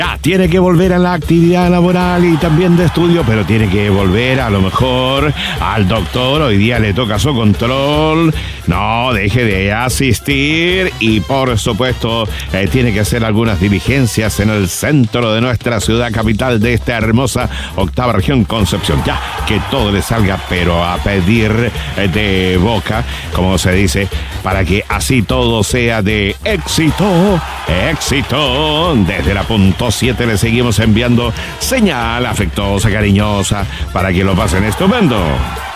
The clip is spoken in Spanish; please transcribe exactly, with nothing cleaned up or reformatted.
Ya, tiene que volver a la actividad laboral y también de estudio, pero tiene que volver a lo mejor al doctor. Hoy día le toca su control. No, deje de asistir y por supuesto eh, tiene que hacer algunas diligencias en el centro de nuestra ciudad capital de esta hermosa octava región, Concepción. Ya, que todo le salga pero a pedir eh, de boca, como se dice, para que así todo sea de éxito, éxito. Desde la punto siete le seguimos enviando señal afectuosa, cariñosa, para que lo pasen estupendo.